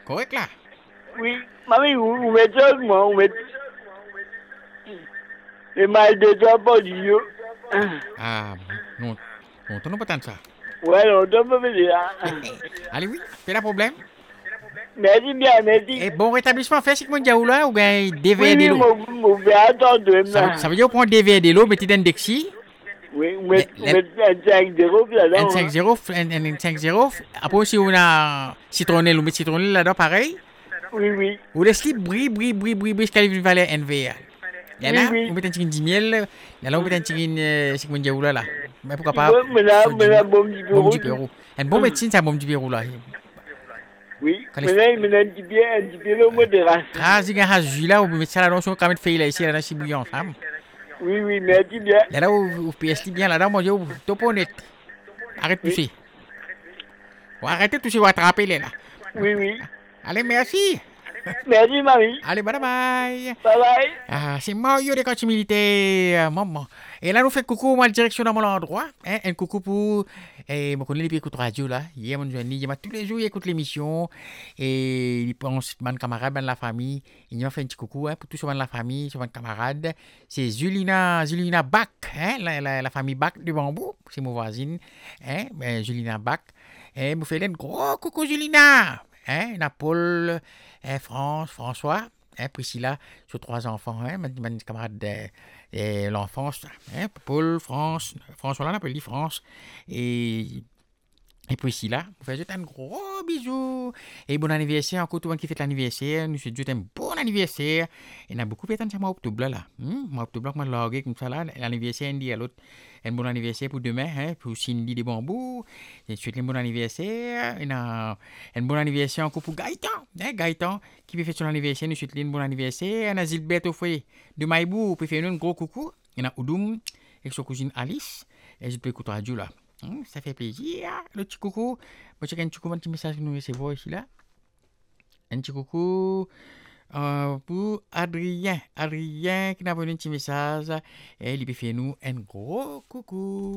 Correct là? Oui, mamie, vous mettez avec moi, vous mettez le mal de toi pour Dieu. Ah, non, non, tu n'as pas tant de ça. Ouais, non, tu peux me dire. Allez, oui, c'est le problème. Merci bien, merci. Et bon rétablissement, fait, c'est que mon diaou là, ou bien Oui, DVD oui, l'eau. mon père attend de Ça veut dire qu'on prend DVD l'eau, mettez dans Dexi, Oui, vous mettez un 5-0 là-dedans. N50, N50, après si on a citronnelle, ou met citronnelle là-dedans, pareil. Oui, oui. Ou laisse-les brille, jusqu'à la valeur NVA. Et Oui, là, oui. on met un petit de miel, et là, on met un petit c'est que mon diaou là. Mais pourquoi Tu pas, veux, maintenant, bon petit peu bombe du route. Pérou. Une bonne médecine, c'est un bombe du Pérou là. Oui, Quand les maintenant, un petit peu le modération. Kazi nga hazu là, ou mettre ça là, on quand même fait là ici, là, c'est bouillant, ça. Oui, oui, merci bien. Là, vous PS bien là-dedans, mon dieu, top honnête. Arrête de Oui, toucher. Ou arrêtez de toucher, ou attraper les là. oui, oui. Allez, merci. Merci, mamie. Allez, bye bye. Bye bye. Ah, c'est Mario des continuités, maman. Et là, nous fait coucou, moi, direction dans mon endroit. Hein, un coucou pour. Et je connais les écoute radio là. Il y a mon Johnny, il y a tous les jours, il écoute l'émission. Et il pense, mon camarade, ben la famille. Il m'a fait un petit coucou hein, pour tout sur la famille, sur mon camarade. C'est Zulina Bach, hein, la famille Bach du bambou. C'est mon voisine. Hein, ben, Zulina Bach. Et vous faites un gros coucou, Zulina. Hein, Paul, François. Hein, Priscilla, sur 3 enfants, hein, mon camarade de l'enfance, hein, Paul, François, là, on appelle lui France, et, et Priscilla, vous faites un gros bisou, et bon anniversaire, encore tout le monde qui fait l'anniversaire, nous souhaitons un bon anniversaire, et on a beaucoup fait ça, mois octobre, là, mois octobre, moi, logué comme ça, là, l'anniversaire, on dit à l'autre, un bon anniversaire pour demain, hein, pour Cindy des bambous, et souhaite un bon anniversaire, et un bon anniversaire encore pour Gaëtan, hein, Gaëtan, qui peut faire son anniversaire, nous souhaitons un bon anniversaire, on a Zilbert au foyer de Maïbou, peut faire un gros coucou, il y a Oudoum, avec sa cousine Alice, et je peux écouter radio là. Ça fait plaisir, le petit coucou. Moi, j'ai un petit coucou, un petit message que nous recevons ici là. Un petit coucou pour Adrien. Adrien qui n'a pas un petit message. Et il peut faire nous un gros coucou.